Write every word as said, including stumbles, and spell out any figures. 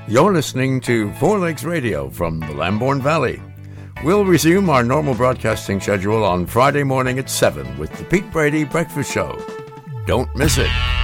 You're listening to Four Legs Radio from the Lambourne Valley. We'll resume our normal broadcasting schedule on Friday morning at seven with the Pete Brady Breakfast Show. Don't miss it.